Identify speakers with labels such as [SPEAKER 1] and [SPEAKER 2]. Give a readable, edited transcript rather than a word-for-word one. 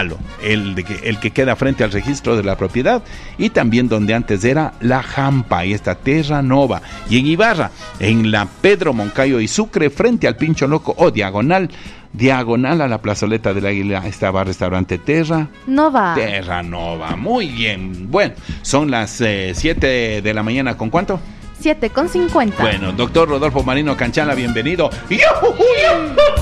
[SPEAKER 1] Palo, el que queda frente al registro de la propiedad, y también donde antes era La Jampa, ahí está Terra Nova, y en Ibarra, en la Pedro Moncayo y Sucre, frente al Pincho Loco, o diagonal a la plazoleta del Águila, estaba restaurante Terra Nova, muy bien. Bueno, son las 7 de la mañana, ¿con cuánto?
[SPEAKER 2] 7:50.
[SPEAKER 1] Bueno, doctor Rodolfo Marino Canchala, bienvenido. ¡Yuhu!